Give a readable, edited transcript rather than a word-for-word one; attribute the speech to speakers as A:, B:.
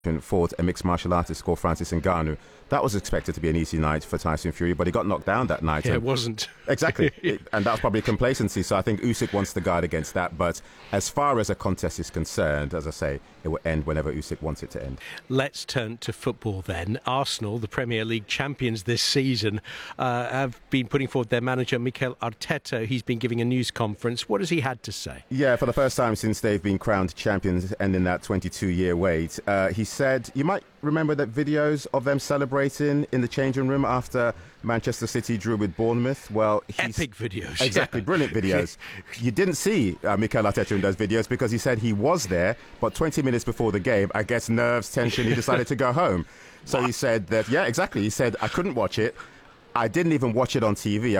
A: fought a mixed martial artist called Francis Ngannou. That was expected to be an easy night for Tyson Fury, but he got knocked down that night.
B: Yeah, it wasn't.
A: Exactly. And that was probably complacency. So I think Usyk wants to guard against that. But as far as a contest is concerned, as I say, it will end whenever Usyk wants it to end.
B: Let's turn to football then. Arsenal, the Premier League champions this season, have been putting forward their manager, Mikel Arteta. He's been giving a news conference. What has he had to say?
A: Yeah, for the first time since they've been crowned champions, ending that 22-year wait, he said, you might remember that videos of them celebrating in the changing room after Manchester City drew with Bournemouth. Well,
B: epic videos.
A: Exactly, yeah. Brilliant videos. You didn't see Mikel Arteta in those videos because he said he was there, but 20 minutes before the game, I guess nerves, tension, he decided to go home. So he said that, yeah, exactly. He said, I couldn't watch it. I didn't even watch it on TV.